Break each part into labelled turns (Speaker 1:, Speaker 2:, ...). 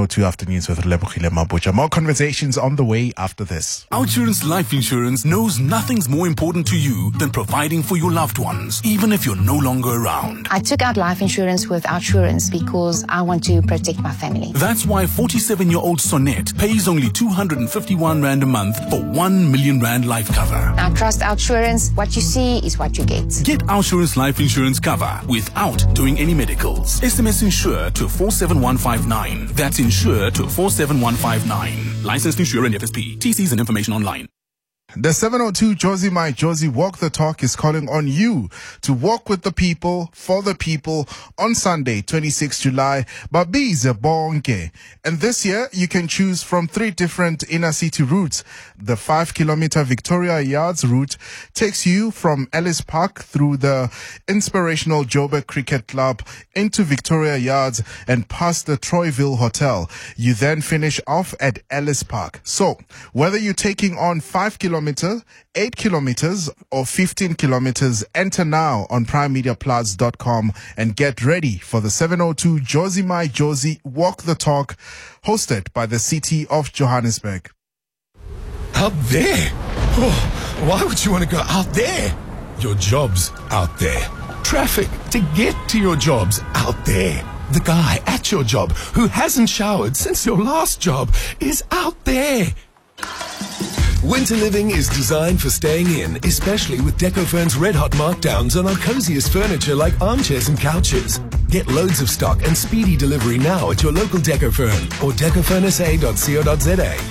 Speaker 1: 7:02 afternoons with Lebohile Mabucha. More conversations on the way after this.
Speaker 2: Outsurance Life Insurance knows nothing's more important to you than providing for your loved ones, even if you're no longer around.
Speaker 3: I took out life insurance with Outsurance because I want to protect my family.
Speaker 2: That's why 47-year-old Sonette pays only 251 Rand a month for 1 million Rand life cover.
Speaker 3: I trust Outsurance. What you see is what you get.
Speaker 2: Get Outsurance Life Insurance cover without doing any medicals. SMS Insure to 47159. That's Insure to 47159. Licensed Insurer and FSP. TCs and information online.
Speaker 1: The 702 Josie My Josie Walk the Talk is calling on you to walk with the people, for the people on Sunday, 26 July, Babize Bonke. And this year, you can choose from 3 different inner city routes. The 5-kilometer Victoria Yards route takes you from Ellis Park through the inspirational Joburg Cricket Club into Victoria Yards and past the Troyville Hotel. You then finish off at Ellis Park. So, whether you're taking on 5 kilometers, 8 kilometers or 15 kilometers, enter now on primemediaplus.com and get ready for the 702 Josie My Josie Walk the Talk, hosted by the City of Johannesburg.
Speaker 4: Out there? Oh, why would you want to go out there? Your job's out there. Traffic to get to your job's out there. The guy at your job who hasn't showered since your last job is out there. Winter living is designed for staying in, especially with Decofurn's red-hot markdowns on our coziest furniture like armchairs and couches. Get loads of stock and speedy delivery now at your local Decofurn or decofurnsa.co.za.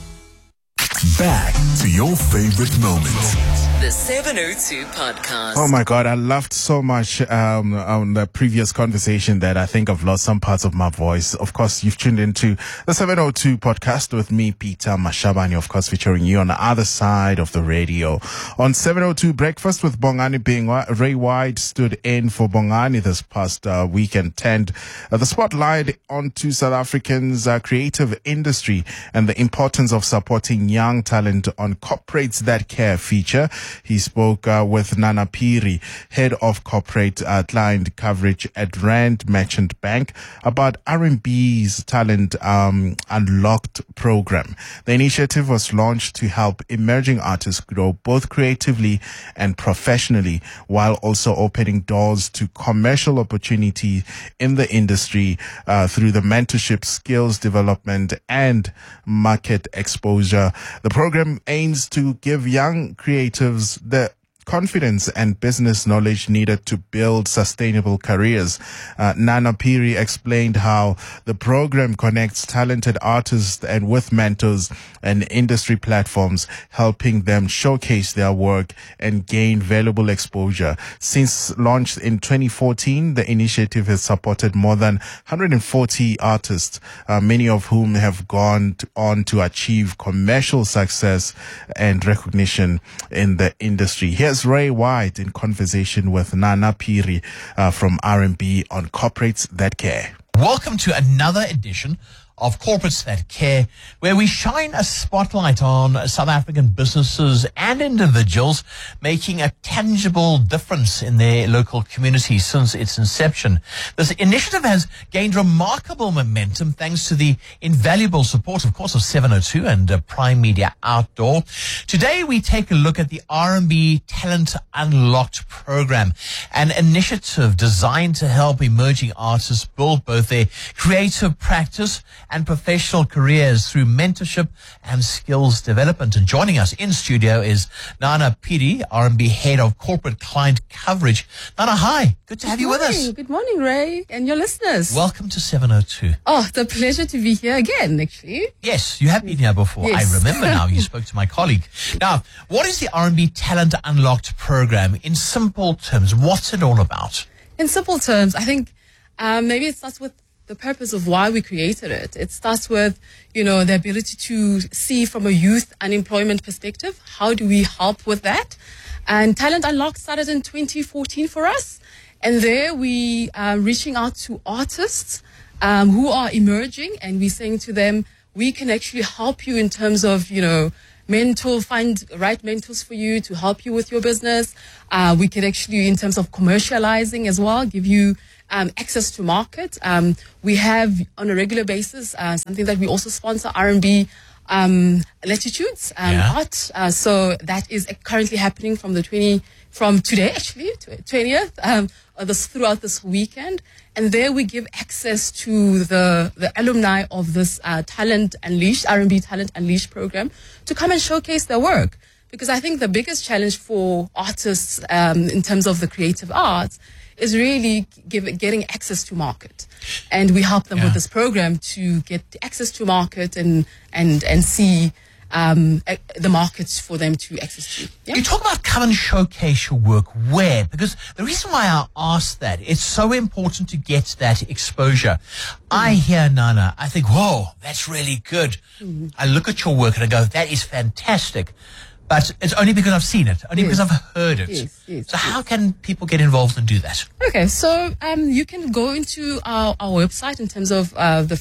Speaker 4: Back to your favorite moments.
Speaker 5: The 702 Podcast.
Speaker 1: Oh my God, I laughed so much on the previous conversation that I think I've lost some parts of my voice. Of course, you've tuned into the 702 Podcast with me, Peter Mashabane, of course, featuring you on the other side of the radio. On 702 Breakfast with Bongani Bingwa, Ray White stood in for Bongani this past weekend, turned the spotlight onto South Africans' creative industry and the importance of supporting young talent on Corporates That Care feature. He spoke with Nana Phiri, head of corporate client coverage at Rand Merchant Bank, about RMB's Talent Unlocked program. The initiative was launched to help emerging artists grow both creatively and professionally, while also opening doors to commercial opportunity in the industry through the mentorship, skills development, and market exposure. The program aims to give young creatives the confidence and business knowledge needed to build sustainable careers. Nana Phiri explained how the program connects talented artists and with mentors and industry platforms, helping them showcase their work and gain valuable exposure. Since launched in 2014, the initiative has supported more than 140 artists, many of whom have gone on to achieve commercial success and recognition in the industry. Here's Ray White in conversation with Nana Phiri from RMB on Corporates That Care.
Speaker 6: Welcome to another edition of Corporates That Care, where we shine a spotlight on South African businesses and individuals making a tangible difference in their local community since its inception. This initiative has gained remarkable momentum thanks to the invaluable support, of course, of 702 and Prime Media Outdoor. Today, we take a look at the RMB Talent Unlocked program, an initiative designed to help emerging artists build both their creative practice and professional careers through mentorship and skills development. And joining us in studio is Nana Phiri, RMB Head of Corporate Client Coverage. Nana, hi. Good to have you with us.
Speaker 7: Good morning, Ray, and your listeners.
Speaker 6: Welcome to 702.
Speaker 7: Oh, it's a pleasure to be here again, actually.
Speaker 6: Yes, you have been here before.
Speaker 7: Yes.
Speaker 6: I remember now. You spoke to my colleague. Now, what is the RMB Talent Unlocked program? In simple terms, what's it all about?
Speaker 7: In simple terms, I think maybe it starts with the purpose of why we created it. It starts with, the ability to see from a youth unemployment perspective. How do we help with that? And Talent Unlocked started in 2014 for us. And there we are reaching out to artists who are emerging, and we're saying to them, we can actually help you in terms of, find right mentors for you to help you with your business. We can actually, in terms of commercializing as well, give you access to market. We have on a regular basis something that we also sponsor, R&B Latitudes art. So that is currently happening from today actually, 20th, throughout this weekend. And there we give access to the alumni of this Talent Unleashed, R&B Talent Unleashed program to come and showcase their work. Because I think the biggest challenge for artists in terms of the creative arts is really getting access to market. And we help them with this program to get access to market and see the markets for them to access to. Yeah?
Speaker 6: You talk about come and showcase your work. Where? Because the reason why I ask that, it's so important to get that exposure. I hear Nana, I think, whoa, that's really good. I look at your work and I go, that is fantastic. But it's only because I've seen it, only because I've heard it.
Speaker 7: Yes.
Speaker 6: So how can people get involved and do that?
Speaker 7: Okay, so you can go into our website in terms of the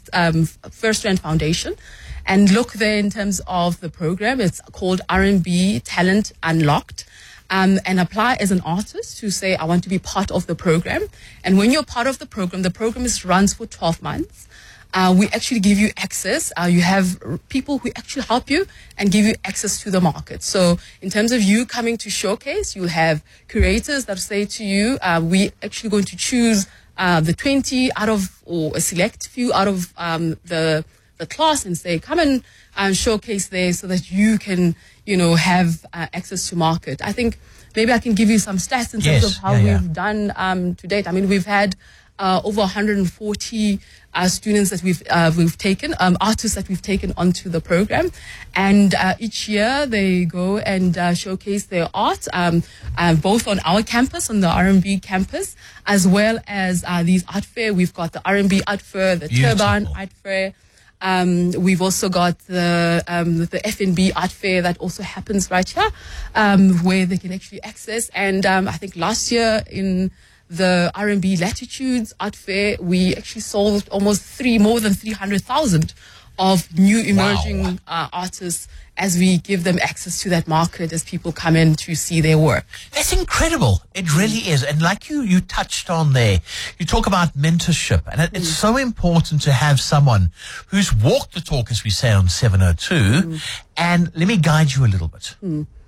Speaker 7: First Rand Foundation and look there in terms of the program. It's called R&B Talent Unlocked. And apply as an artist to say, I want to be part of the program. And when you're part of the program runs for 12 months. We actually give you access. You have people who actually help you and give you access to the market. So in terms of you coming to showcase, you'll have curators that say to you, we actually going to choose the 20 out of, or a select few out of the class and say, come and showcase there so that you can, have access to market. I think maybe I can give you some stats in terms of how we've done to date. I mean, we've had over 140 students that we've taken, artists that we've taken onto the program, and each year they go and showcase their art, both on our campus, on the R&B campus, as well as these art fair. We've got the R&B art fair, the Turban art fair. We've also got the FNB art fair that also happens right here, where they can actually access. And I think last year in the R&B Latitudes art fair, we actually sold almost more than 300,000 of new emerging artists as we give them access to that market as people come in to see their work.
Speaker 6: That's incredible. It really is. And like you touched on there, you talk about mentorship. And it's so important to have someone who's walked the talk, as we say on 702, and let me guide you a little bit.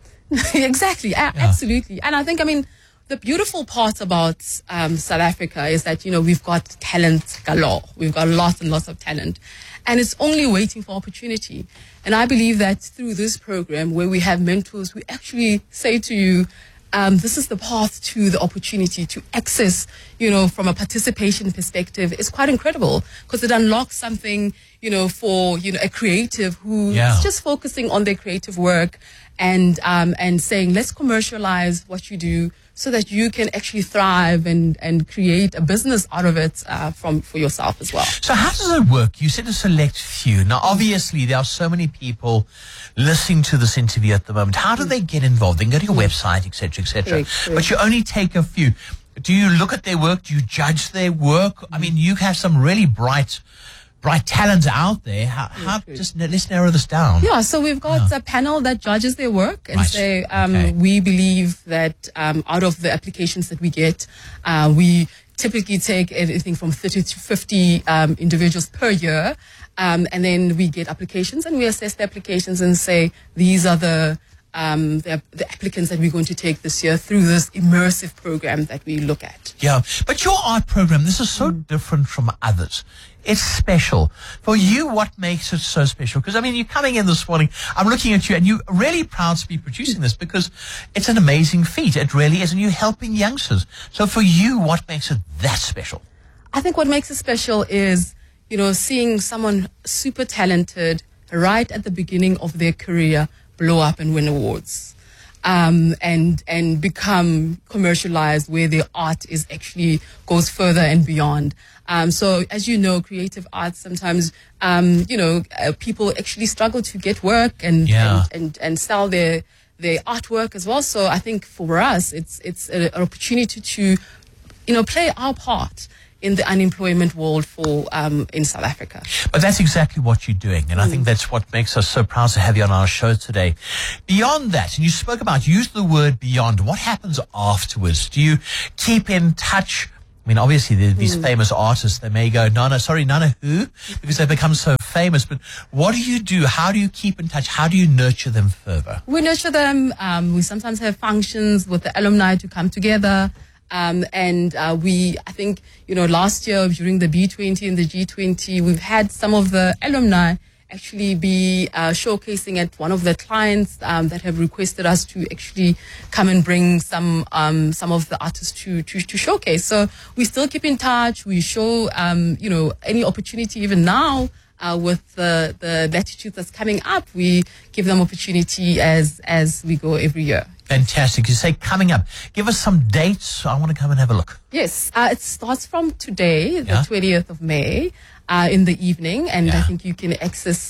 Speaker 7: Exactly. Absolutely. And I think, the beautiful part about South Africa is that, we've got talent galore. We've got lots and lots of talent. And it's only waiting for opportunity. And I believe that through this program where we have mentors, we actually say to you, this is the path to the opportunity to access, from a participation perspective. It's quite incredible because it unlocks something, for, a creative who is just focusing on their creative work and saying, let's commercialize what you do so that you can actually thrive and create a business out of it for yourself as well.
Speaker 6: So how does it work? You said a select few. Now, obviously, there are so many people listening to this interview at the moment. How do they get involved? They can go to your website, et cetera, et cetera. But you only take a few. Do you look at their work? Do you judge their work? I mean, you have some really bright talent out there. Let's narrow this down.
Speaker 7: Yeah, so we've got a panel that judges their work and say, we believe that out of the applications that we get, we typically take anything from 30 to 50 individuals per year. And then we get applications and we assess the applications and say, these are the applicants that we're going to take this year through this immersive program that we look at.
Speaker 6: Yeah, but your art program, this is so different from others. It's special. For you, what makes it so special? Because, you're coming in this morning, I'm looking at you, and you're really proud to be producing this because it's an amazing feat. It really is, and you're helping youngsters. So for you, what makes it that special?
Speaker 7: I think what makes it special is, seeing someone super talented right at the beginning of their career blow up and win awards. And become commercialized where their art is actually goes further and beyond. So as you know, creative arts sometimes, people actually struggle to get work and sell their artwork as well. So I think for us, it's an opportunity to, play our part in the unemployment world in South Africa.
Speaker 6: But that's exactly what you're doing. And I think that's what makes us so proud to have you on our show today. Beyond that, and you spoke about, use the word beyond, what happens afterwards? Do you keep in touch I mean, obviously, these famous artists, they may go, Nana who? Because they've become so famous. But what do you do? How do you keep in touch? How do you nurture them further?
Speaker 7: We nurture them. We sometimes have functions with the alumni to come together. I think, last year during the B20 and the G20, we've had some of the alumni actually be showcasing at one of the clients that have requested us to actually come and bring some of the artists to showcase. So we still keep in touch. We show any opportunity even now with the latitude that's coming up. We give them opportunity as we go every year.
Speaker 6: Fantastic. You say coming up. Give us some dates. I want to come and have a look.
Speaker 7: Yes, it starts from today, the 20th of May. In the evening, and I think you can access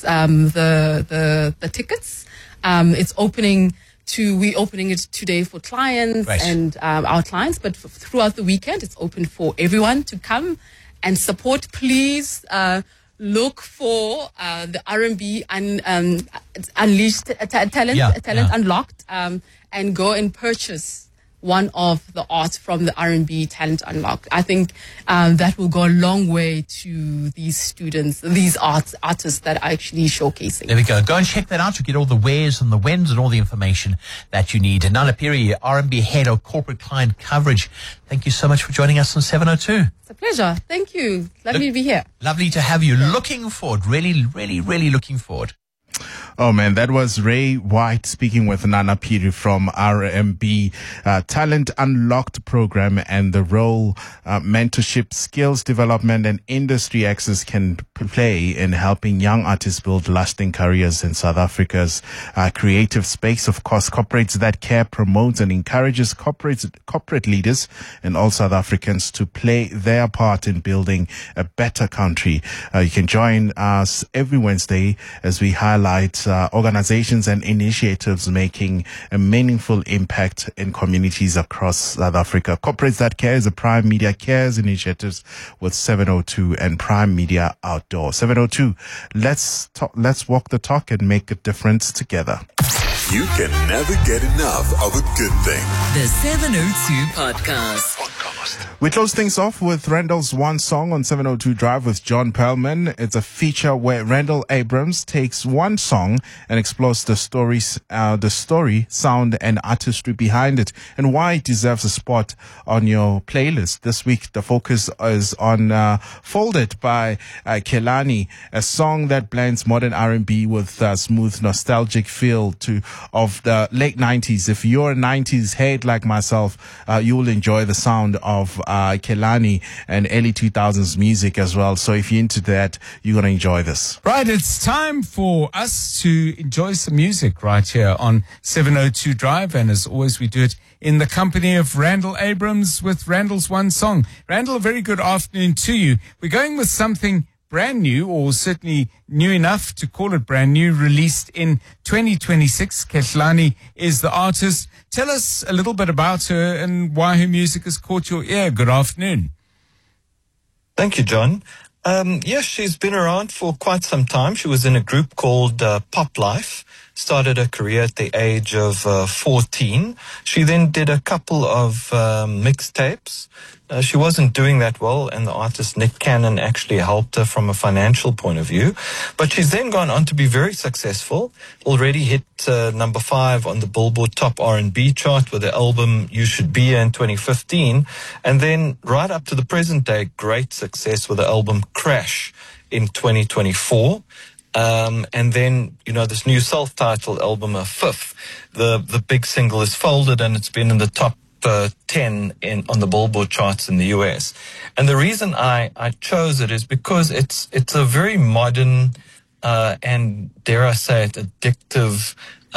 Speaker 7: the tickets. We're opening it today for clients and our clients, but throughout the weekend, it's open for everyone to come and support. Please look for the R&B Unleashed Talent Unlocked, and go and purchase one of the arts from the R&B Talent Unlocked. I think that will go a long way to these students, these artists that are actually showcasing.
Speaker 6: There we go. Go and check that out to get all the wheres and the whens and all the information that you need. And Nana Phiri, R&B Head of Corporate Client Coverage, thank you so much for joining us on 702.
Speaker 7: It's a pleasure. Thank you. Lovely to be here.
Speaker 6: Lovely to have you. Looking forward. Really, really, really looking forward.
Speaker 1: Oh man, that was Ray White speaking with Nana Phiri from R&B Talent Unlocked program, and the role mentorship, skills development and industry access can play in helping young artists build lasting careers in South Africa's creative space. Of course, Corporates That Care promotes and encourages corporate leaders and all South Africans to play their part in building a better country. You can join us every Wednesday as we highlight organizations and initiatives making a meaningful impact in communities across South Africa. Corporates That Care is a Prime Media Cares initiatives with 702 and Prime Media Outdoor. 702, let's walk the talk and make a difference together.
Speaker 8: You can never get enough of a good thing.
Speaker 5: The 702 Podcast.
Speaker 1: We close things off with Randall's One Song on 702 Drive with John Perlman. It's a feature where Randall Abrams takes one song and explores the story, sound, and artistry behind it, and why it deserves a spot on your playlist. This week, the focus is on Folded by Kelani, a song that blends modern R&B with smooth, nostalgic feel of the late 90s. If you're a 90s head like myself, you will enjoy the sound of Kelani and early 2000s music as well. So if you're into that, you're going to enjoy this.
Speaker 9: Right, it's time for us to enjoy some music right here on 702 Drive. And as always, we do it in the company of Randall Abrams with Randall's One Song. Randall, a very good afternoon to you. We're going with something brand new, or certainly new enough to call it brand new, released in 2026. Kelani is the artist. Tell us a little bit about her and why her music has caught your ear. Good afternoon.
Speaker 10: Thank you, John. She's been around for quite some time. She was in a group called Pop Life. Started her career at the age of 14. She then did a couple of mixtapes. She wasn't doing that well, and the artist Nick Cannon actually helped her from a financial point of view. But she's then gone on to be very successful. Already hit number 5 on the Billboard Top R&B chart with the album You Should Be Here in 2015. And then right up to the present day, great success with the album Crash in 2024. And then, this new self-titled album, A Fifth. The big single is Folded, and it's been in the top 10 on the Billboard charts in the US. And the reason I chose it is because it's a very modern and, dare I say it, addictive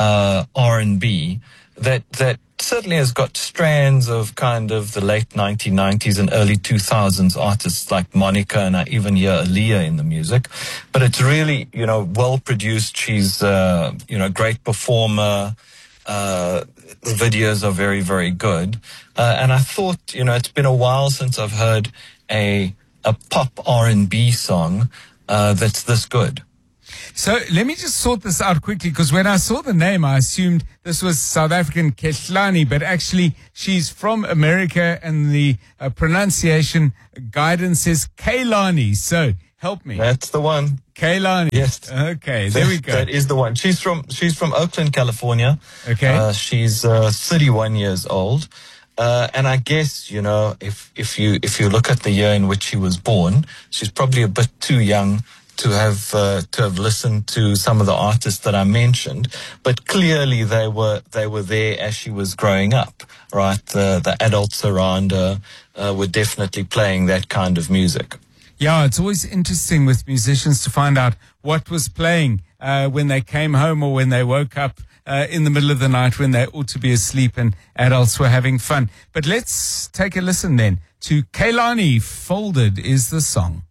Speaker 10: R&B that certainly has got strands of kind of the late 1990s and early 2000s artists like Monica, and I even hear Aaliyah in the music. But it's really, well produced. She's, a great performer. The videos are very, very good. And I thought, it's been a while since I've heard a pop R&B song that's this good.
Speaker 9: So let me just sort this out quickly, because when I saw the name, I assumed this was South African Kehlani, but actually she's from America, and the pronunciation guidance is Kehlani. So help me.
Speaker 10: That's the one.
Speaker 9: Kehlani.
Speaker 10: Yes.
Speaker 9: Okay, there we go.
Speaker 10: That is the one. She's from Oakland, California.
Speaker 9: Okay.
Speaker 10: She's 31 years old. And I guess, you know, if you look at the year in which she was born, she's probably a bit too young to have listened to some of the artists that I mentioned, but clearly they were there as she was growing up, right? The adults around her were definitely playing that kind of music.
Speaker 9: Yeah, it's always interesting with musicians to find out what was playing when they came home or when they woke up in the middle of the night when they ought to be asleep and adults were having fun. But let's take a listen then to Kehlani. Folded is the song.